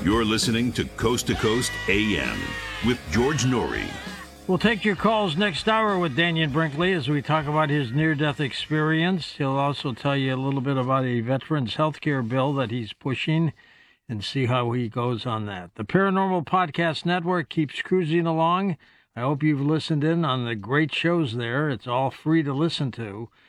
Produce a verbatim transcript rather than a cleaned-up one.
You're listening to Coast to Coast A M with George Noory. We'll take your calls next hour with Dannion Brinkley as we talk about his near-death experience. He'll also tell you a little bit about a veterans health care bill that he's pushing and see how he goes on that. The Paranormal Podcast Network keeps cruising along. I hope you've listened in on the great shows there. It's all free to listen to.